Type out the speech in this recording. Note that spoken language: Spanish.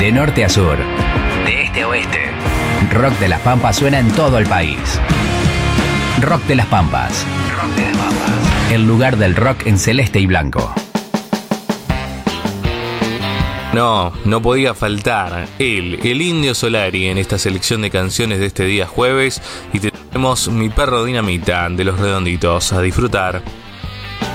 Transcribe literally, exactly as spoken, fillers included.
De norte a sur, de este a oeste, Rock de las Pampas suena en todo el país. Rock de las Pampas. Rock de las Pampas. El lugar del rock en celeste y blanco. No, no podía faltar él, el Indio Solari, en esta selección de canciones de este día jueves. Y tenemos Mi Perro Dinamita, de Los Redonditos. A disfrutar.